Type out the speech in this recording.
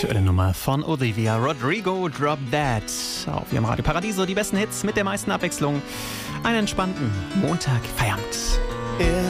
Aktuelle Nummer von Olivia Rodrigo, Drop That. Auf ihrem Radio Paradiso die besten Hits mit der meisten Abwechslung. Einen entspannten Montag Feierabend.